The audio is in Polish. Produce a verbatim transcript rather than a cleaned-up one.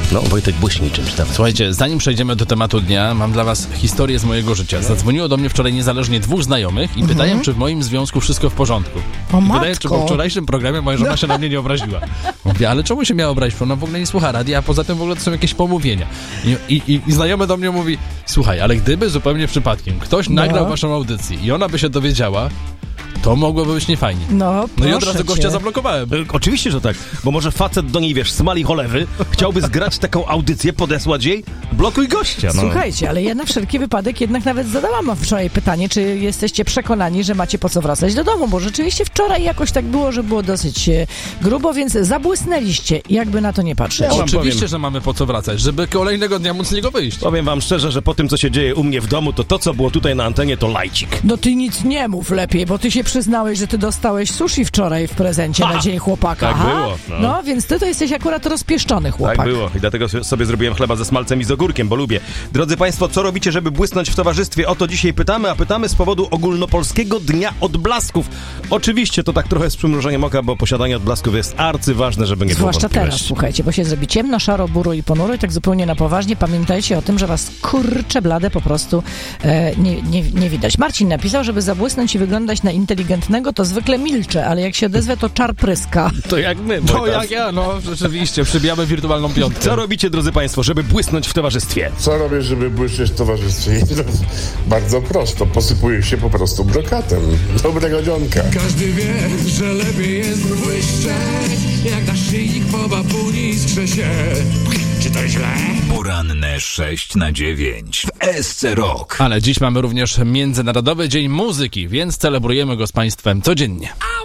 No, Wojtek, błyśnij czymś tam. Słuchajcie, zanim przejdziemy do tematu dnia, mam dla was historię z mojego życia. Zadzwoniło do mnie wczoraj niezależnie dwóch znajomych i mhm. pytają, czy w moim związku wszystko w porządku. O, I pytają, czy po wczorajszym programie moja żona się na mnie nie obraziła. Mówię, ale czemu się miała obrazić? Ona w ogóle nie słucha radia, a poza tym w ogóle to są jakieś pomówienia. I, i, i znajomy do mnie mówi, słuchaj, ale gdyby zupełnie przypadkiem ktoś no. nagrał waszą audycję i ona by się dowiedziała, to mogłoby być niefajnie. No, no i od razu gościa cię. zablokowałem. E, oczywiście, że tak, bo może facet do niej, wiesz, smali cholewy, chciałby zgrać taką audycję, podesłać jej, blokuj gościa. No. Słuchajcie, ale ja na wszelki wypadek jednak nawet zadałam wczoraj pytanie, czy jesteście przekonani, że macie po co wracać do domu, bo rzeczywiście wczoraj jakoś tak było, że było dosyć e, grubo, więc zabłysnęliście, jakby na to nie patrzeć. Ja Oczywiście, powiem, że mamy po co wracać, żeby kolejnego dnia móc z niego wyjść. Powiem wam szczerze, że po tym, co się dzieje u mnie w domu, to to, co było tutaj na antenie, to lajcik. No ty nic nie mów lepiej, bo ty się przyznałeś, że ty dostałeś sushi wczoraj w prezencie ha! na Dzień Chłopaka. Tak Aha. było. No. no, więc ty to jesteś akurat rozpieszczony chłopak. Tak było i dlatego sobie zrobiłem chleba ze smalcem i z ogórkiem, bo lubię. Drodzy Państwo, co robicie, żeby błysnąć w towarzystwie? O to dzisiaj pytamy, a pytamy z powodu ogólnopolskiego Dnia Odblasków. Oczywiście to tak trochę z przymrużeniem oka, bo posiadanie odblasków jest arcyważne, żeby nie było Zwłaszcza teraz, słuchajcie, bo się zrobi ciemno, szaro, buro i ponuro i tak zupełnie na poważnie. Pamiętajcie o tym, że was kurcze blade po prostu e, nie, nie, nie widać. Marcin napisał, żeby zabłysnąć i wyglądać na inteligentnego, to zwykle milczę, ale jak się odezwę, to czar pryska. To jak my. To jak ja, no rzeczywiście, przybijamy wirtualną piątkę. Co robicie, drodzy Państwo, żeby błysnąć w towarzystwie? Co robię, żeby błysnąć w towarzystwie? Bardzo prosto, posypuję się po prostu brokatem. Dobrego dzionka. Każdy wie, że lepiej jest błyszczeć, jak naszyjnik po babuni skrze się. Czy to źle? Poranne sześć na dziewięć w S C Rock. Ale dziś mamy również Międzynarodowy Dzień Muzyki, więc celebrujemy go z Państwem codziennie.